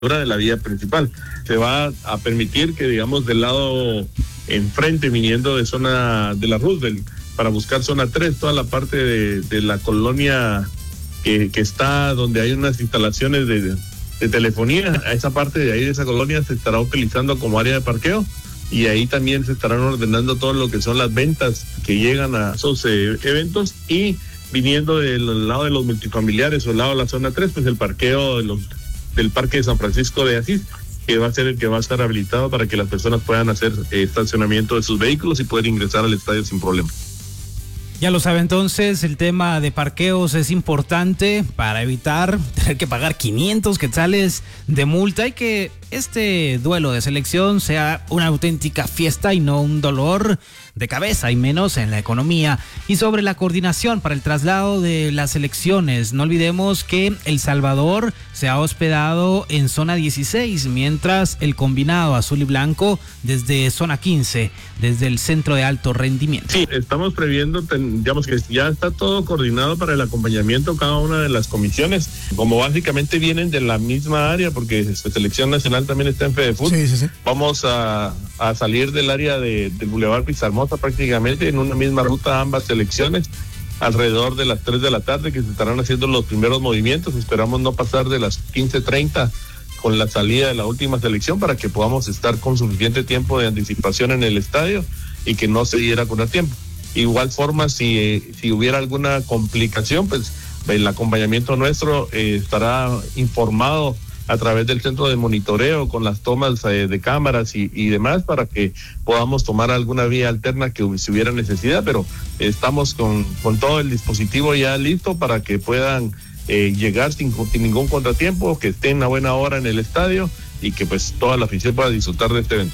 de la vía principal. Se va a permitir que, digamos, del lado enfrente, viniendo de zona de la Roosevelt, para buscar zona 3, toda la parte de la colonia que está donde hay unas instalaciones de telefonía, a esa parte de ahí de esa colonia se estará utilizando como área de parqueo, y ahí también se estarán ordenando todo lo que son las ventas que llegan a esos eventos, y viniendo del lado de los multifamiliares o el lado de la zona 3, pues el parqueo del Parque de San Francisco de Asís, que va a ser el que va a estar habilitado para que las personas puedan hacer estacionamiento de sus vehículos y poder ingresar al estadio sin problema. Ya lo sabe, entonces, el tema de parqueos es importante para evitar tener que pagar 500 quetzales de multa y que este duelo de selección sea una auténtica fiesta y no un dolor de cabeza, y menos en la economía. Y sobre la coordinación para el traslado de las selecciones, no olvidemos que El Salvador se ha hospedado en zona 16, mientras el combinado azul y blanco desde zona 15, desde el centro de alto rendimiento. Sí, estamos previendo, digamos que ya está todo coordinado para el acompañamiento cada una de las comisiones, como básicamente vienen de la misma área, porque la selección nacional también está en FEDEFUT. Sí. Vamos a salir del área del Boulevard Pizarmosa prácticamente en una misma ruta ambas selecciones, alrededor de las 3 de la tarde, que se estarán haciendo los primeros movimientos. Esperamos no pasar de las 15:30 con la salida de la última selección, para que podamos estar con suficiente tiempo de anticipación en el estadio y que no se diera con el tiempo. Igual forma, si hubiera alguna complicación, pues el acompañamiento nuestro estará informado a través del centro de monitoreo con las tomas de cámaras y demás, para que podamos tomar alguna vía alterna que si hubiera necesidad, pero estamos con todo el dispositivo ya listo para que puedan llegar sin ningún contratiempo, que estén a buena hora en el estadio y que pues toda la afición pueda disfrutar de este evento.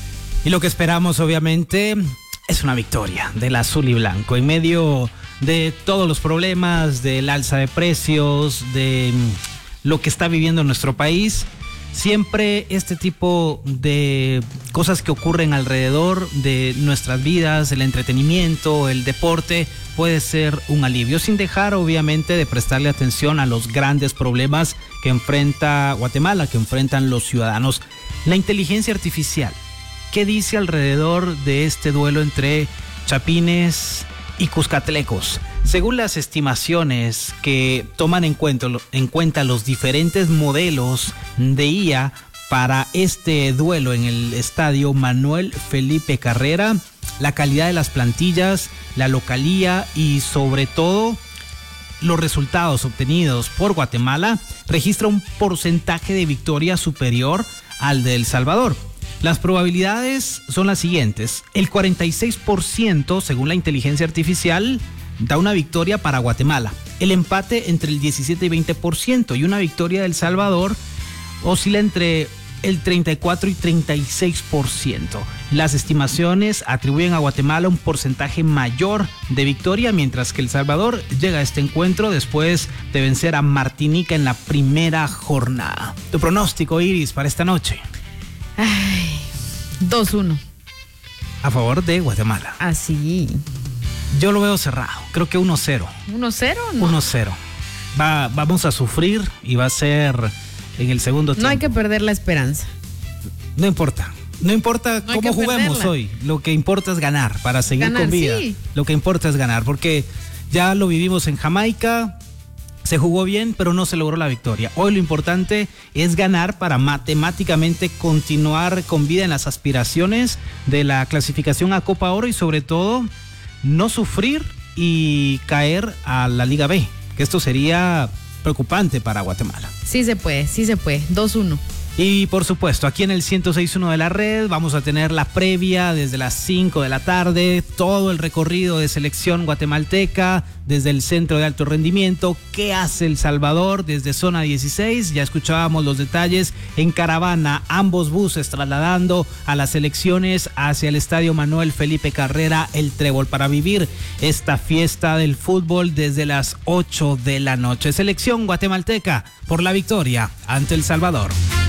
Y lo que esperamos, obviamente, es una victoria del azul y blanco en medio de todos los problemas, del alza de precios, de lo que está viviendo nuestro país. Siempre este tipo de cosas que ocurren alrededor de nuestras vidas, el entretenimiento, el deporte, puede ser un alivio, sin dejar obviamente de prestarle atención a los grandes problemas que enfrenta Guatemala, que enfrentan los ciudadanos. La inteligencia artificial, ¿qué dice alrededor de este duelo entre chapines y cuscatlecos? Según las estimaciones que toman en cuenta los diferentes modelos de IA para este duelo en el estadio Manuel Felipe Carrera, la calidad de las plantillas, la localía y sobre todo los resultados obtenidos por Guatemala registra un porcentaje de victoria superior al de El Salvador. Las probabilidades son las siguientes: el 46% según la inteligencia artificial da una victoria para Guatemala, el empate entre el 17 y 20%, y una victoria de El Salvador oscila entre el 34 y 36%. Las estimaciones atribuyen a Guatemala un porcentaje mayor de victoria, mientras que El Salvador llega a este encuentro después de vencer a Martinica en la primera jornada. Tu pronóstico, Iris, para esta noche. 2-1. A favor de Guatemala. Así. Yo lo veo cerrado, creo que 1-0. ¿1-0? No. 1-0. Vamos a sufrir y va a ser en el segundo tiempo. No hay que perder la esperanza. No importa cómo juguemos hoy. Lo que importa es ganar para seguir con vida. Sí. Lo que importa es ganar, porque ya lo vivimos en Jamaica, se jugó bien, pero no se logró la victoria. Hoy lo importante es ganar para matemáticamente continuar con vida en las aspiraciones de la clasificación a Copa Oro, y sobre todo no sufrir y caer a la Liga B, que esto sería preocupante para Guatemala. Sí se puede, 2-1. Y por supuesto, aquí en el 106.1 de la red vamos a tener la previa desde las 5 de la tarde, todo el recorrido de selección guatemalteca desde el centro de alto rendimiento. ¿Qué hace El Salvador desde zona 16? Ya escuchábamos los detalles en caravana, ambos buses trasladando a las selecciones hacia el estadio Manuel Felipe Carrera, el Trébol, para vivir esta fiesta del fútbol desde las 8 de la noche. Selección guatemalteca por la victoria ante El Salvador.